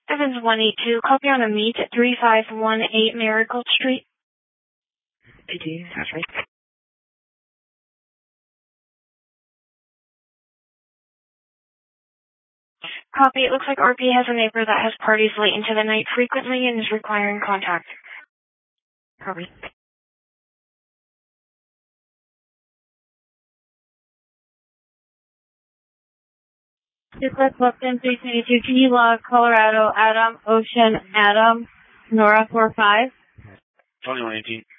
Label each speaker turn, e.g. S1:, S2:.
S1: Evans 182, copy on a meet at 3518 Marigold Street.
S2: PD, that's right.
S1: Copy. It looks like RP has a neighbor that has parties late into the night frequently and is requiring contact.
S2: Copy.
S3: Duplex Lupton 322, can you log Colorado, Adam, Ocean, Adam, Nora 45?
S4: 2118.